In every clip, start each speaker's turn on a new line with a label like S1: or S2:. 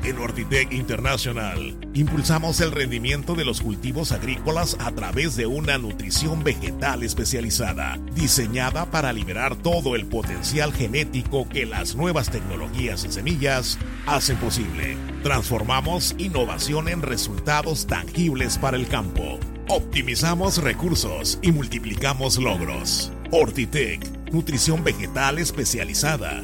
S1: En Ortitec International, impulsamos el rendimiento de los cultivos agrícolas a través de una nutrición vegetal especializada, diseñada para liberar todo el potencial genético que las nuevas tecnologías y semillas hacen posible. Transformamos innovación en resultados tangibles para el campo. Optimizamos recursos y multiplicamos logros. Ortitec, nutrición vegetal especializada.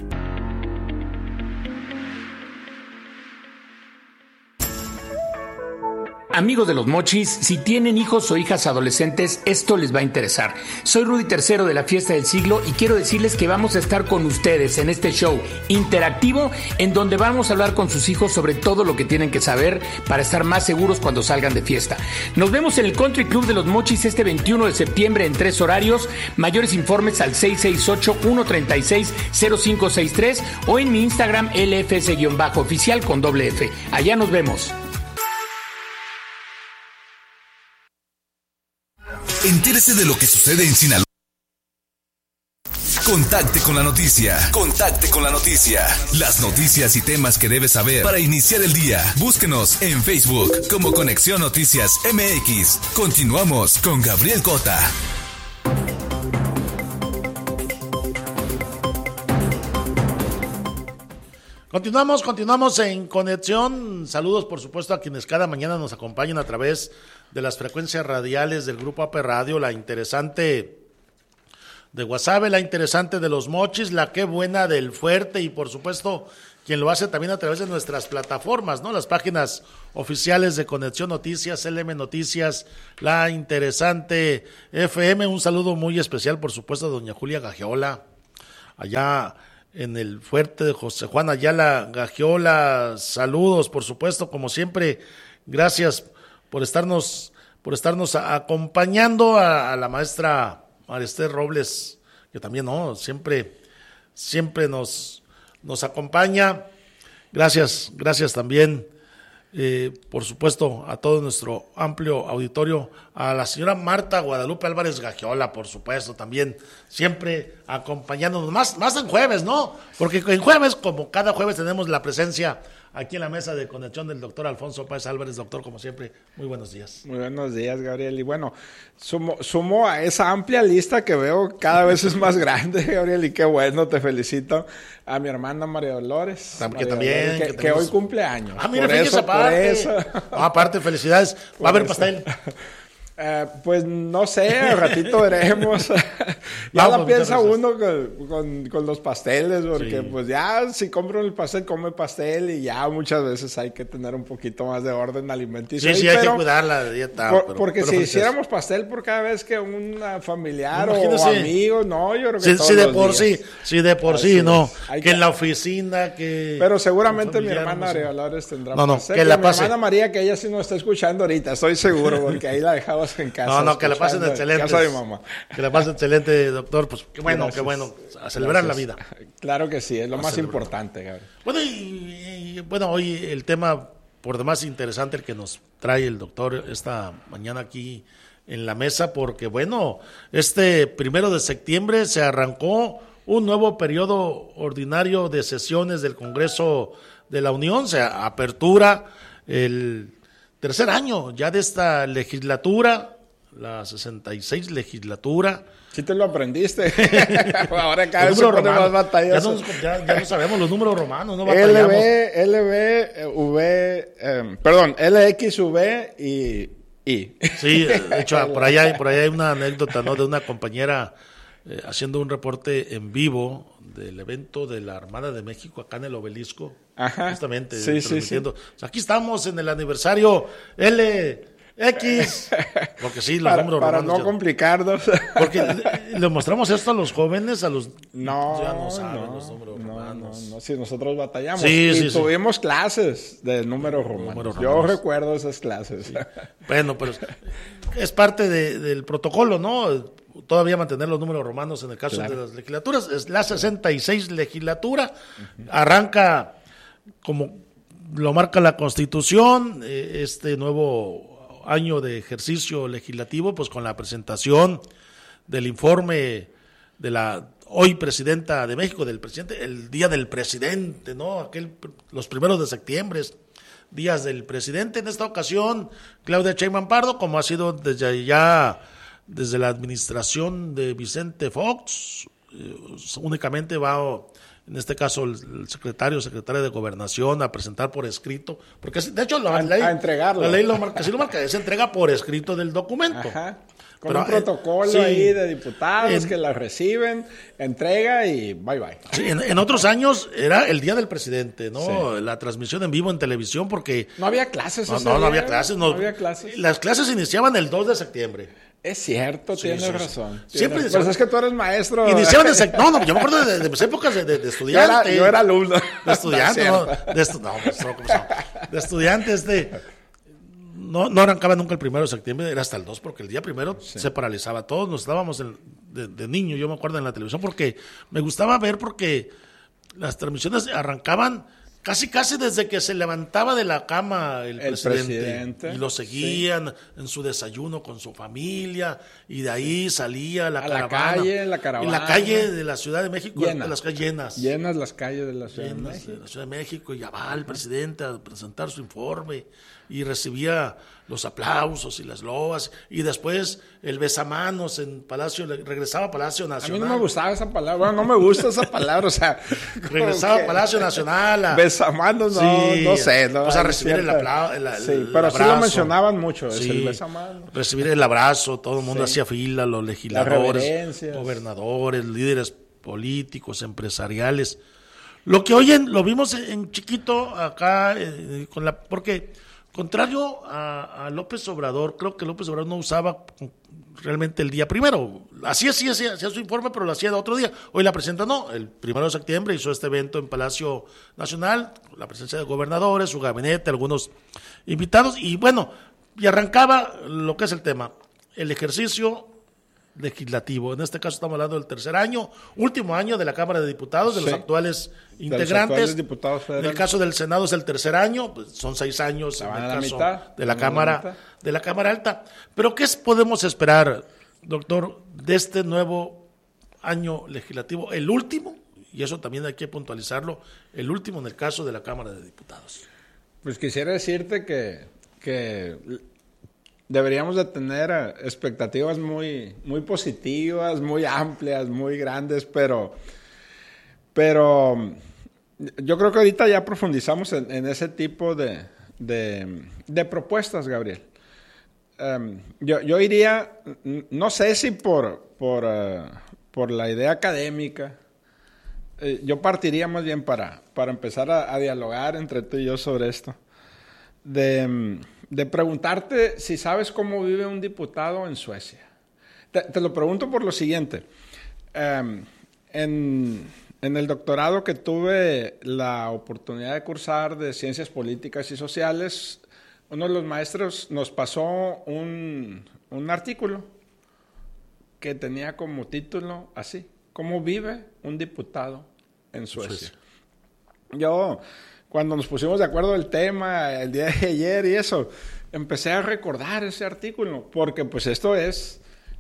S2: Amigos de los Mochis, si tienen hijos o hijas adolescentes, esto les va a interesar. Soy Rudy III de la Fiesta del Siglo y quiero decirles que vamos a estar con ustedes en este show interactivo en donde vamos a hablar con sus hijos sobre todo lo que tienen que saber para estar más seguros cuando salgan de fiesta. Nos vemos en el Country Club de los Mochis este 21 de septiembre en 3 horarios. Mayores informes al 668-136-0563 o en mi Instagram LFS-oficial con doble F. Allá nos vemos.
S3: Entérese de lo que sucede en Sinaloa. Contacte con la noticia. Contacte con la noticia. Las noticias y temas que debes saber para iniciar el día. Búsquenos en Facebook como Conexión Noticias MX. Continuamos con Gabriel Cota.
S4: Continuamos en Conexión. Saludos, por supuesto, a quienes cada mañana nos acompañan a través de las frecuencias radiales del Grupo AP Radio, la interesante de Guasave, la interesante de los Mochis, la Qué Buena del Fuerte y, por supuesto, quien lo hace también a través de nuestras plataformas, ¿no? Las páginas oficiales de Conexión Noticias, LM Noticias, la interesante FM. Un saludo muy especial, por supuesto, a doña Julia Gagiola, allá en el fuerte de José Juan Ayala Gagiola. Saludos, por supuesto, como siempre. Gracias por estarnos acompañando, a la maestra Maristel Robles, que también siempre nos acompaña. Gracias también, por supuesto, a todo nuestro amplio auditorio, a la señora Marta Guadalupe Álvarez Gagiola, por supuesto, también siempre acompañándonos, más en jueves, ¿no? Porque en jueves, como cada jueves, tenemos la presencia aquí en la mesa de conexión del doctor Alfonso Páez Álvarez. Doctor, como siempre, muy buenos días.
S5: Muy buenos días, Gabriel. Y bueno, sumo a esa amplia lista que veo cada vez es más grande, Gabriel, y qué bueno, te felicito. A mi hermana María Dolores. Que hoy cumple años.
S4: Ah, mira, fíjese, aparte. Aparte, felicidades. Va a haber pastel.
S5: Pues no sé, al ratito veremos. Ya la piensa uno con los pasteles, porque sí, pues ya si compro el pastel, come pastel, y ya muchas veces hay que tener un poquito más de orden alimenticio.
S4: Sí, hay que cuidar la dieta.
S5: Porque si hiciéramos pastel por cada vez que un familiar o amigo, no, yo creo que todos los días.
S4: De por sí, no. Que en la oficina, que...
S5: Pero seguramente mi hermana María Dolores tendrá pastel. Que la pase. Mi hermana María, que ella sí nos está escuchando ahorita, estoy seguro, porque ahí la dejaba en casa.
S4: Que la pasen excelente.
S5: Casa de mamá.
S4: Que la pasen excelente, doctor. Pues qué bueno, a celebrar la vida.
S5: Claro que sí, es lo más importante, Gabriel.
S4: Bueno, hoy el tema por demás interesante el que nos trae el doctor esta mañana aquí en la mesa, porque este 1 de septiembre se arrancó un nuevo periodo ordinario de sesiones del Congreso de la Unión. Se apertura el tercer año ya de esta legislatura, la 66 legislatura.
S5: Sí te lo aprendiste. Ahora cada vez se pone más batalloso.
S4: Ya no sabemos los números romanos, no
S5: batallamos. LXV y I.
S4: Sí, de hecho, por ahí hay una anécdota, ¿no? De una compañera haciendo un reporte en vivo del evento de la Armada de México acá en el Obelisco. Ajá. Justamente. Sí. O sea, aquí estamos en el aniversario LX, porque sí, los números
S5: para
S4: romanos. Para
S5: no complicarnos.
S4: Porque le mostramos esto a los jóvenes,
S5: No,
S4: ya no saben los números romanos.
S5: No, si nosotros batallamos. Sí, tuvimos clases de números romanos. Yo recuerdo esas clases.
S4: Sí. Bueno, pero es parte del protocolo, ¿no? Todavía mantener los números romanos en el caso de las legislaturas. Es la 66 legislatura. Arranca, como lo marca la Constitución, este nuevo año de ejercicio legislativo, pues con la presentación del informe de la hoy presidenta de México, del presidente, el día del presidente, ¿no? Los 1 de septiembre, días del presidente. En esta ocasión, Claudia Sheinbaum Pardo, como ha sido desde la administración de Vicente Fox, únicamente va, en este caso, el secretaria de Gobernación a presentar por escrito, porque de hecho la ley lo marca, se entrega por escrito del documento.
S5: Ajá. Con un protocolo ahí de diputados que la reciben, entrega y bye.
S4: Sí, en otros años era el día del presidente, ¿no? Sí. La transmisión en vivo en televisión, porque...
S5: No había clases.
S4: No había clases. Las clases iniciaban el 2 de septiembre.
S5: Es cierto, tienes razón.
S4: Siempre
S5: pues es que tú eres maestro.
S4: Iniciaban yo me acuerdo de mis épocas de estudiante.
S5: Yo era alumno.
S4: De estudiante, de estudiante, No arrancaba nunca el 1 de septiembre, era hasta el 2, porque el día 1 se paralizaba. Todos nos estábamos de niño, yo me acuerdo, en la televisión, porque me gustaba ver, porque las transmisiones arrancaban casi desde que se levantaba de la cama el presidente. Y lo seguían en su desayuno con su familia, y de ahí salía la caravana.
S5: La caravana.
S4: En la calle de la Ciudad de México, de las calles llenas.
S5: Llenas las calles de la Ciudad de México.
S4: De la Ciudad de México, y ya va el presidente a presentar su informe, y recibía los aplausos y las loas, y después el besamanos en Palacio, regresaba a Palacio Nacional.
S5: A mí no me gustaba esa palabra, bueno, no me gusta esa palabra, o sea...
S4: regresaba a Palacio Nacional.
S5: Besamanos, no sé. No,
S4: pues a recibir el aplauso.
S5: Pero sí lo mencionaban mucho, el besamanos.
S4: Recibir el abrazo, todo el mundo hacía fila, los legisladores, gobernadores, líderes políticos, empresariales. Lo que hoy lo vimos en chiquito acá, porque... Contrario a López Obrador, creo que López Obrador no usaba realmente el día 1. Hacía su informe, pero lo hacía de otro día. Hoy la presidenta no. El 1 de septiembre hizo este evento en Palacio Nacional, la presencia de gobernadores, su gabinete, algunos invitados, y arrancaba lo que es el tema, el ejercicio legislativo. En este caso estamos hablando del último año de la Cámara de Diputados, de los actuales integrantes. En el caso del Senado es el 3er año, pues son 6 años en el caso de la Cámara Alta. Pero ¿qué podemos esperar, doctor, de este nuevo año legislativo? El último, y eso también hay que puntualizarlo, el último en el caso de la Cámara de Diputados.
S5: Pues quisiera decirte que deberíamos de tener expectativas muy positivas, muy amplias, muy grandes, pero yo creo que ahorita ya profundizamos en ese tipo de propuestas, Gabriel. Yo iría, no sé si por la idea académica, yo partiría más bien para empezar a dialogar entre tú y yo sobre esto, de preguntarte si sabes cómo vive un diputado en Suecia. Te lo pregunto por lo siguiente. En el doctorado que tuve la oportunidad de cursar de Ciencias Políticas y Sociales, uno de los maestros nos pasó un artículo que tenía como título así: ¿cómo vive un diputado en Suecia? Yo... Cuando nos pusimos de acuerdo del tema el día de ayer y eso, empecé a recordar ese artículo, porque pues esto es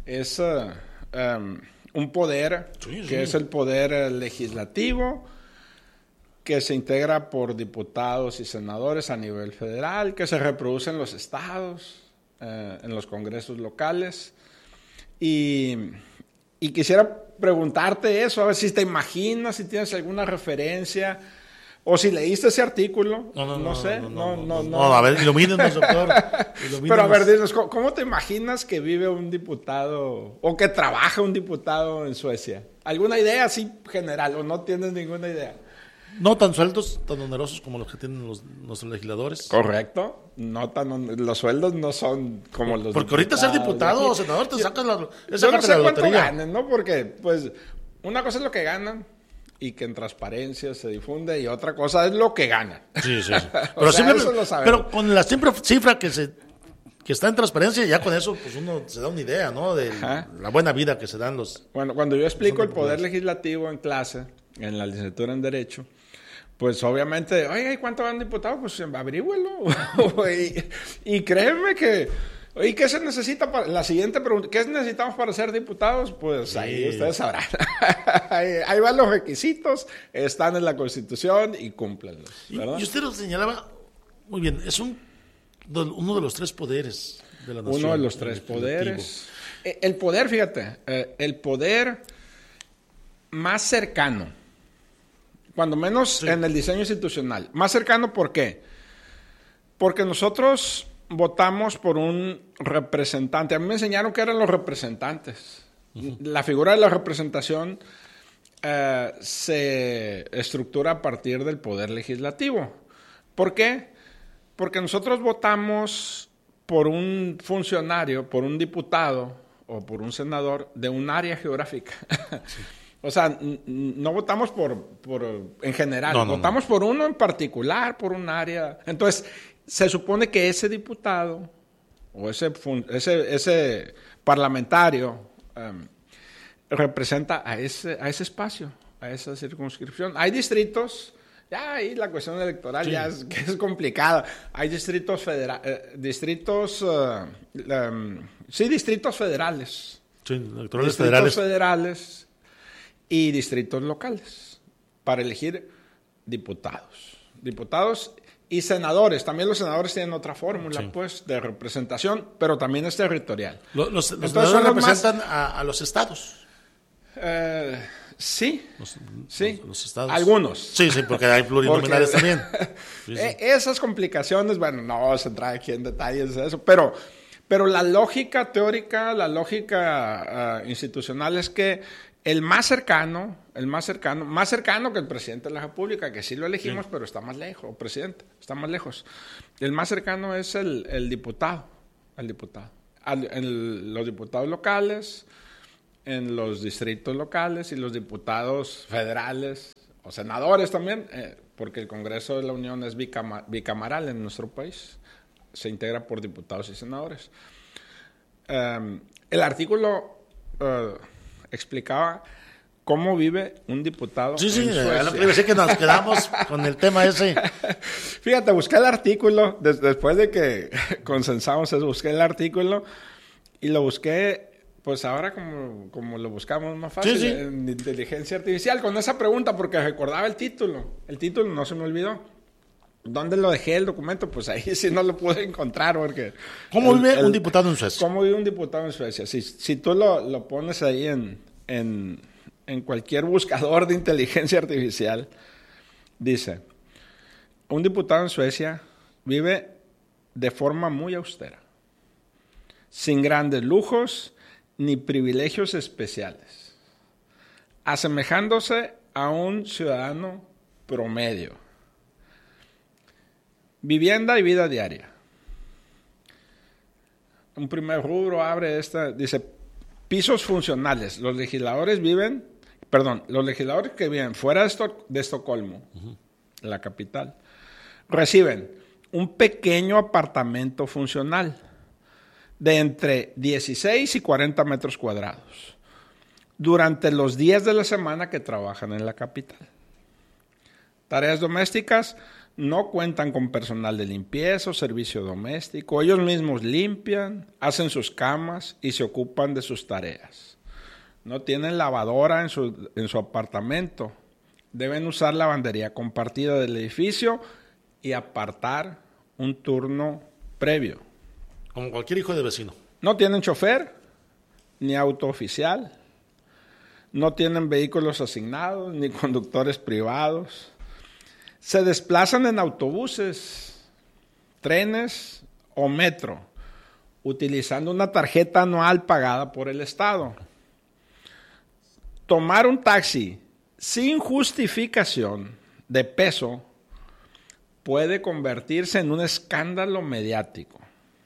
S5: un poder que es el poder legislativo, que se integra por diputados y senadores a nivel federal, que se reproduce en los estados, en los congresos locales. Y quisiera preguntarte eso, a ver si te imaginas, si tienes alguna referencia... O si leíste ese artículo, no sé.
S4: A ver, ilumínenos, doctor.
S5: Pero a ver, dinos, ¿cómo te imaginas que vive un diputado o que trabaja un diputado en Suecia? ¿Alguna idea así general o no tienes ninguna idea?
S4: No tan sueldos, tan onerosos como los que tienen nuestros legisladores.
S5: Correcto. Los sueldos no son como los
S4: porque ahorita ser diputado o senador te sacas la lotería.
S5: Yo no sé cuánto ganen, ¿no? Porque, pues, una cosa es lo que ganan y que en transparencia se difunde, y otra cosa es lo que ganan.
S4: Sí. Pero con la simple cifra que está en transparencia, ya con eso pues uno se da una idea, ¿no? De la buena vida que se dan los...
S5: Bueno, cuando yo explico el poder legislativo en clase, en la licenciatura en Derecho, pues obviamente, oye, ¿cuánto van diputados? Pues averígüelo. y créeme que... ¿Y qué se necesita para la siguiente pregunta? ¿Qué necesitamos para ser diputados? Pues ahí ustedes sabrán. ahí van los requisitos, están en la Constitución y cúmplenlos, ¿verdad?
S4: Y usted lo señalaba, Muy bien, es uno de los tres poderes de la nación.
S5: Uno de los tres poderes. El poder, fíjate, el poder más cercano, cuando menos en el diseño institucional. Más cercano, ¿por qué? Porque nosotros votamos por un representante. A mí me enseñaron que eran los representantes. La figura de la representación se estructura a partir del poder legislativo. ¿Por qué? Porque nosotros votamos por un funcionario, por un diputado o por un senador de un área geográfica. Sí. O sea, no votamos por en general, votamos por uno en particular, por un área. Entonces, se supone que ese diputado o ese parlamentario representa a ese espacio, a esa circunscripción. Hay distritos, ya ahí la cuestión electoral ya es complicada. Hay distritos distritos federales.
S4: Sí, electorales
S5: federales y distritos locales para elegir diputados y senadores. También los senadores tienen otra fórmula, pues, de representación, pero también es territorial.
S4: Los senadores representan a los estados.
S5: Sí.
S4: Los estados.
S5: Algunos.
S4: Sí, porque hay plurinominales también.
S5: Sí. Esas complicaciones, bueno, no se entra aquí en detalles de eso, pero la lógica teórica, la lógica institucional es que el más cercano que el presidente de la República, que sí lo elegimos, pero está más lejos, o presidente, está más lejos. El más cercano es el diputado, los diputados locales, en los distritos locales y los diputados federales o senadores también, porque el Congreso de la Unión es bicamaral en nuestro país, se integra por diputados y senadores. El artículo explicaba cómo vive un diputado en Suecia.
S4: Sí, que nos quedamos con el tema ese.
S5: Fíjate, busqué el artículo, después de que consensamos eso, busqué el artículo y lo busqué, pues ahora como lo buscamos más fácil, en inteligencia artificial, con esa pregunta, porque recordaba el título no se me olvidó. ¿Dónde lo dejé el documento? Pues ahí sí no lo pude encontrar, porque...
S4: ¿Cómo vive un diputado en Suecia?
S5: ¿Cómo vive un diputado en Suecia? Si tú lo pones ahí en cualquier buscador de inteligencia artificial, dice, un diputado en Suecia vive de forma muy austera, sin grandes lujos ni privilegios especiales, asemejándose a un ciudadano promedio. Vivienda y vida diaria. Un primer rubro abre dice, pisos funcionales. Los legisladores que viven fuera de Estocolmo, la capital, reciben un pequeño apartamento funcional de entre 16 y 40 metros cuadrados durante los días de la semana que trabajan en la capital. Tareas domésticas: no cuentan con personal de limpieza o servicio doméstico. Ellos mismos limpian, hacen sus camas y se ocupan de sus tareas. No tienen lavadora en su apartamento. Deben usar lavandería compartida del edificio y apartar un turno previo.
S4: Como cualquier hijo de vecino.
S5: No tienen chofer ni auto oficial. No tienen vehículos asignados ni conductores privados. Se desplazan en autobuses, trenes o metro, utilizando una tarjeta anual pagada por el Estado. Tomar un taxi sin justificación de peso puede convertirse en un escándalo mediático.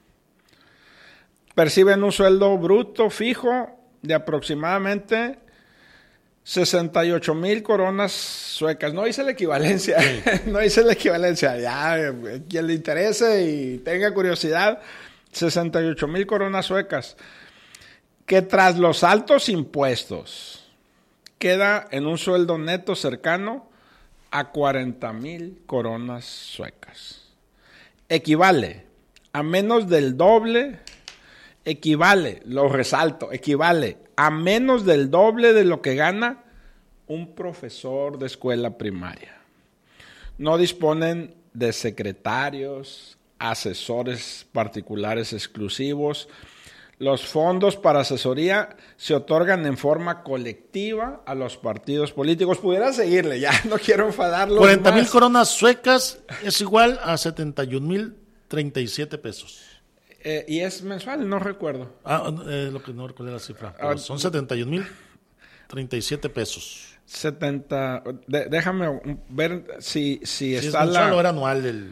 S5: Perciben un sueldo bruto fijo de aproximadamente 68,000 coronas suecas. No hice la equivalencia. No hice la equivalencia. Ya, quien le interese y tenga curiosidad, 68,000 coronas suecas. Que tras los altos impuestos queda en un sueldo neto cercano a 40,000 coronas suecas. Equivale a menos del doble. Lo resalto, equivale a menos del doble de lo que gana un profesor de escuela primaria. No disponen de secretarios, asesores particulares exclusivos. Los fondos para asesoría se otorgan en forma colectiva a los partidos políticos. Pudiera seguirle, ya no quiero enfadarlos
S4: 40,000 coronas suecas es igual a 71,037 pesos.
S5: Y es mensual, no recuerdo.
S4: Lo que no recuerdo la cifra. Son 71,037 pesos.
S5: 70. Déjame ver si está
S4: es mensual o era anual.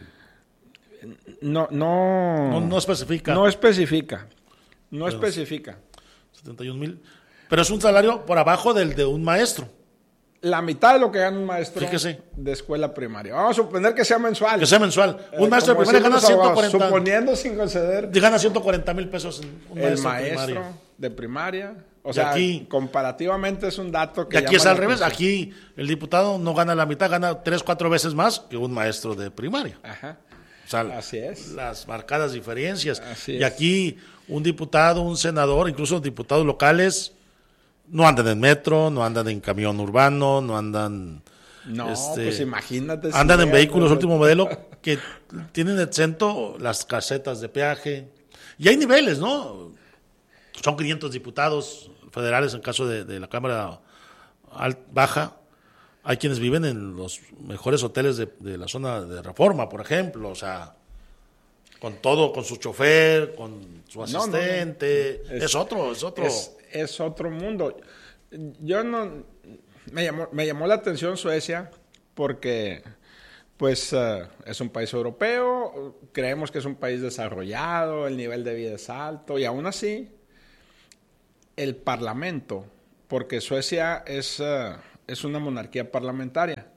S4: No especifica.
S5: No especifica. No especifica.
S4: 71,000. Pero es un salario por abajo del de un maestro.
S5: La mitad de lo que gana un maestro
S4: Fíjese.
S5: de escuela primaria. Vamos a suponer que sea mensual.
S4: Que sea mensual. Un maestro de primaria gana 140.
S5: Suponiendo sin conceder.
S4: Gana 140,000 pesos un
S5: el maestro de primaria. O sea, aquí, comparativamente es un dato que...
S4: Y aquí es al revés. Aquí el diputado no gana la mitad, gana 3-4 veces más que un maestro de primaria.
S5: Ajá.
S4: O sea,
S5: así es.
S4: Las marcadas diferencias.
S5: Así
S4: y
S5: es.
S4: aquí un diputado, un senador, incluso diputados locales, no andan en metro, no andan en camión urbano, no andan...
S5: No, pues imagínate.
S4: Andan en vehículos último modelo que tienen exento las casetas de peaje. Y hay niveles, ¿no? Son 500 diputados federales en caso de la Cámara Baja. Hay quienes viven en los mejores hoteles de la zona de Reforma, por ejemplo. O sea, con todo, con su chofer, con su asistente. No. Es otro.
S5: Es otro mundo. Yo no... Me llamó la atención Suecia porque, pues, es un país europeo, creemos que es un país desarrollado, el nivel de vida es alto, y aún así, el parlamento, porque Suecia es una monarquía parlamentaria,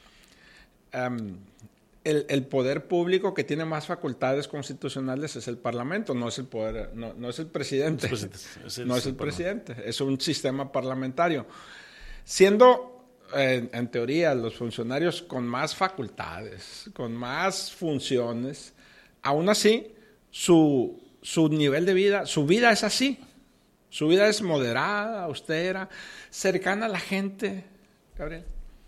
S5: el poder público que tiene más facultades constitucionales es el parlamento, no es el poder, no es el presidente, no es el presidente, es un sistema parlamentario. Siendo, en teoría, los funcionarios con más facultades, con más funciones, aún así, su nivel de vida, su vida es así. Su vida es moderada, austera, cercana a la gente, Gabriel.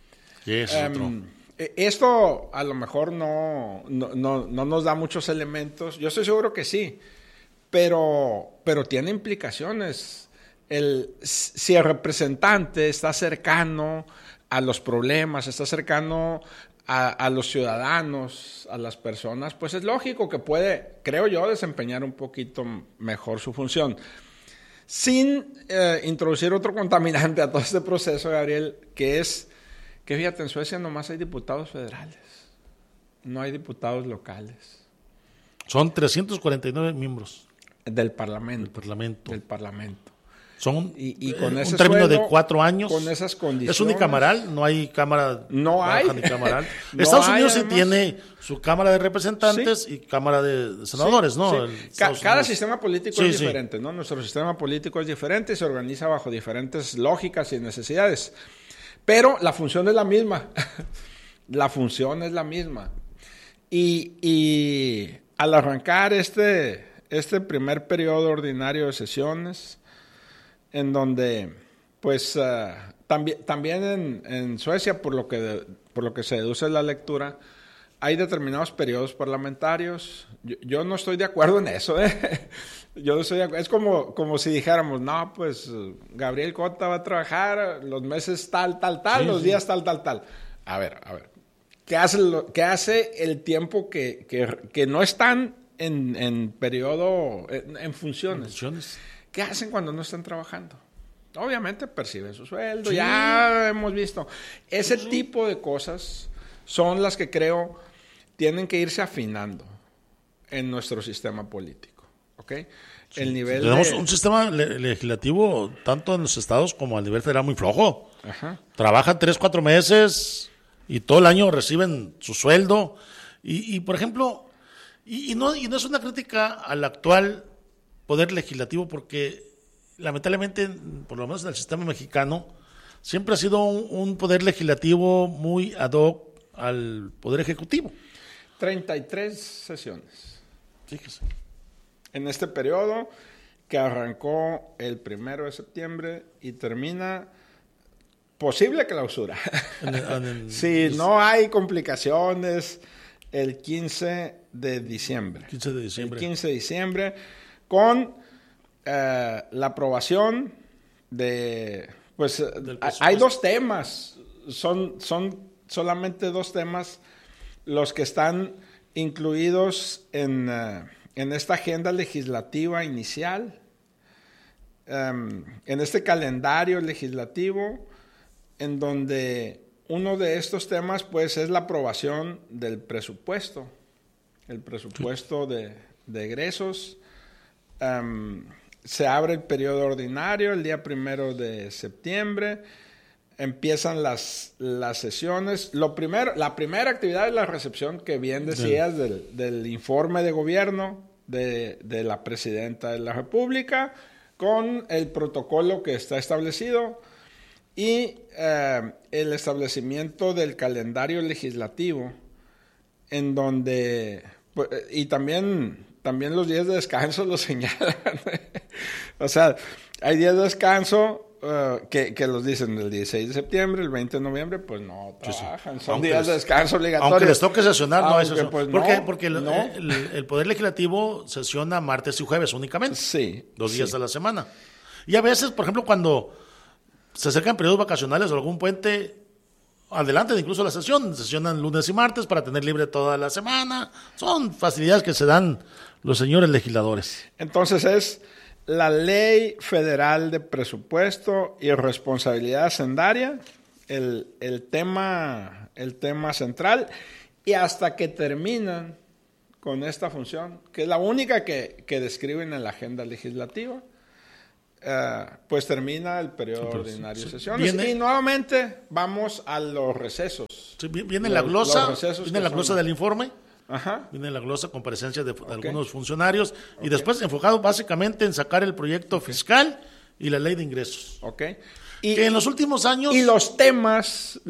S5: Esto a lo mejor no nos da muchos elementos. Yo estoy seguro que sí, pero tiene implicaciones. Si el representante está cercano a los problemas, está cercano a los ciudadanos, a las personas, pues es lógico que puede, creo yo, desempeñar un poquito mejor su función. Sin introducir otro contaminante a todo este proceso, Gabriel, que es que, fíjate, en Suecia nomás hay diputados federales, no hay diputados locales.
S4: Son 349 miembros.
S5: Del Parlamento.
S4: Del
S5: Parlamento.
S4: Son
S5: y con ese
S4: un término
S5: sueldo,
S4: de 4 años.
S5: Con esas condiciones.
S4: Es unicameral, no hay cámara
S5: baja
S4: ni cameral.
S5: No
S4: Estados
S5: hay,
S4: Unidos
S5: además,
S4: sí tiene su Cámara de Representantes y Cámara de Senadores,
S5: sí,
S4: ¿no?
S5: Sí. Cada sistema político es diferente, ¿no? Nuestro sistema político es diferente y se organiza bajo diferentes lógicas y necesidades. Pero la función es la misma. La función es la misma. Y al arrancar este primer periodo ordinario de sesiones, en donde, pues, también en Suecia, por lo que se deduce de la lectura, hay determinados periodos parlamentarios. Yo no estoy de acuerdo en eso, Yo no estoy de acuerdo. Es como si dijéramos, no, pues, Gabriel Cota va a trabajar los meses tal, los días tal. A ver. ¿Qué hace el tiempo que no están en periodo, en funciones? ¿Qué hacen cuando no están trabajando? Obviamente perciben su sueldo, ya hemos visto. Ese tipo de cosas son las que creo tienen que irse afinando en nuestro sistema político, ¿ok? El nivel
S4: tenemos un sistema legislativo, tanto en los estados como a nivel federal, muy flojo.
S5: Ajá.
S4: Trabajan 3-4 meses y todo el año reciben su sueldo. Y por ejemplo, y no es una crítica al actual poder legislativo, porque lamentablemente, por lo menos en el sistema mexicano, siempre ha sido un poder legislativo muy ad hoc al poder ejecutivo.
S5: 33 sesiones.
S4: Fíjese.
S5: En este periodo que arrancó el 1 de septiembre y termina posible clausura. Si no hay complicaciones, el 15 de diciembre.
S4: 15 de diciembre.
S5: El 15 de diciembre con la aprobación de... Pues hay 2 temas. Son solamente 2 temas los que están incluidos en esta agenda legislativa inicial, en este calendario legislativo, en donde uno de estos temas pues es la aprobación del presupuesto, el presupuesto de egresos. Se abre el periodo ordinario el día 1 de septiembre. Empiezan las sesiones. La primera actividad es la recepción, que bien decías, del informe de gobierno de la Presidenta de la República, con el protocolo que está establecido y el establecimiento del calendario legislativo, en donde... y también los días de descanso lo señalan. O sea, hay días de descanso que los dicen el 16 de septiembre, el 20 de noviembre, pues no trabajan. Son días de descanso obligatorios.
S4: Aunque les toque sesionar, no es eso.
S5: Pues,
S4: ¿Por qué? Porque el Poder Legislativo sesiona martes y jueves únicamente.
S5: Sí.
S4: 2 días a la semana. Y a veces, por ejemplo, cuando se acercan periodos vacacionales o algún puente, adelante incluso la sesión, sesionan lunes y martes para tener libre toda la semana. Son facilidades que se dan los señores legisladores.
S5: Entonces es la Ley Federal de Presupuesto y Responsabilidad Hacendaria, el tema central, y hasta que terminan con esta función, que es la única que describen en la agenda legislativa, pues termina el periodo ordinario de sesiones. Y nuevamente vamos a los recesos.
S4: Sí, viene la glosa del informe.
S5: Ajá.
S4: Viene la glosa, comparecencias de algunos funcionarios, y después enfocado básicamente en sacar el proyecto fiscal y la ley de ingresos.
S5: Y
S4: que en los últimos años...
S5: Y los temas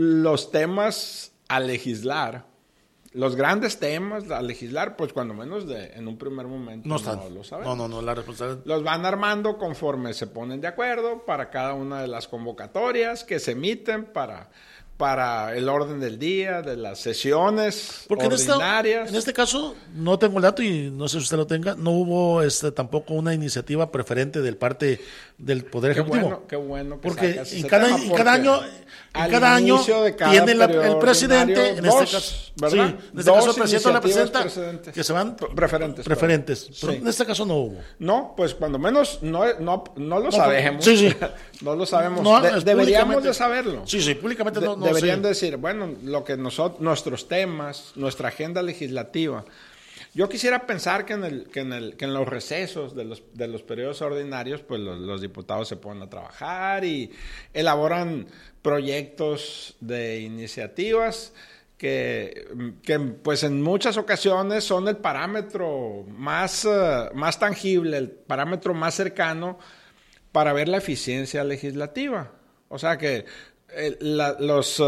S5: a legislar, los grandes temas a legislar, pues cuando menos en un primer momento
S4: no
S5: lo sabemos.
S4: No, la responsabilidad...
S5: Los van armando conforme se ponen de acuerdo para cada una de las convocatorias que se emiten para el orden del día, de las sesiones ordinarias.
S4: En este caso, no tengo el dato y no sé si usted lo tenga, no hubo tampoco una iniciativa preferente del parte del Poder Ejecutivo.
S5: Qué bueno que
S4: porque cada año tiene el presidente, en este caso,
S5: ¿verdad?
S4: Sí, en este caso el presidente o la presidenta, que se van preferentes. Pero en este caso no hubo.
S5: No, pues cuando menos no lo sabemos.
S4: Sí.
S5: No lo sabemos.
S4: No,
S5: deberíamos de saberlo.
S4: Sí, públicamente no
S5: deberían decir, bueno, lo que nuestros temas, nuestra agenda legislativa. Yo quisiera pensar que en los recesos de los periodos ordinarios, pues los diputados se ponen a trabajar y elaboran proyectos de iniciativas que pues en muchas ocasiones son el parámetro más tangible, el parámetro más cercano para ver la eficiencia legislativa. O sea que las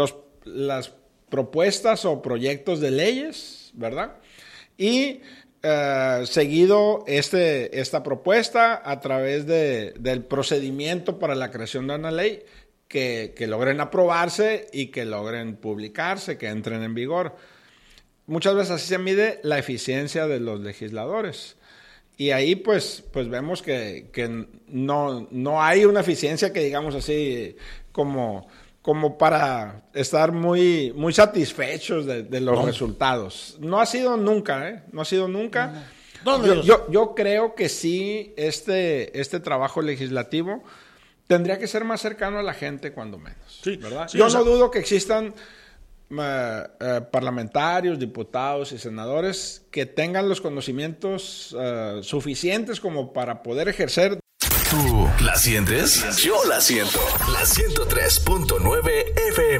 S5: propuestas o proyectos de leyes, ¿verdad? Y seguido esta propuesta a través del procedimiento para la creación de una ley que logren aprobarse y que logren publicarse, que entren en vigor. Muchas veces así se mide la eficiencia de los legisladores. Y ahí pues vemos que no hay una eficiencia que digamos así como para estar muy, muy satisfechos de los resultados. No ha sido nunca, No ha sido nunca. Yo creo que sí, este trabajo legislativo tendría que ser más cercano a la gente, cuando menos.
S4: Sí,
S5: ¿verdad?
S4: Sí,
S5: yo no dudo que existan parlamentarios, diputados y senadores que tengan los conocimientos suficientes como para poder ejercer.
S3: ¿Tú la sientes? Yo la siento. La 103.9 FM.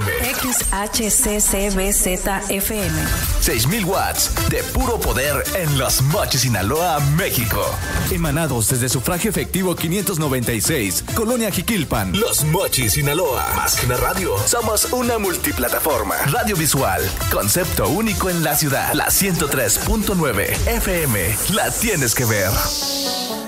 S6: XHCCBZ-FM.
S3: 6,000 watts de puro poder en Los Mochis, Sinaloa, México. Emanados desde Sufragio Efectivo 596, Colonia Jiquilpan. Los Mochis, Sinaloa. Más que una radio, somos una multiplataforma. Radio visual, concepto único en la ciudad. La 103.9 FM. La tienes que ver.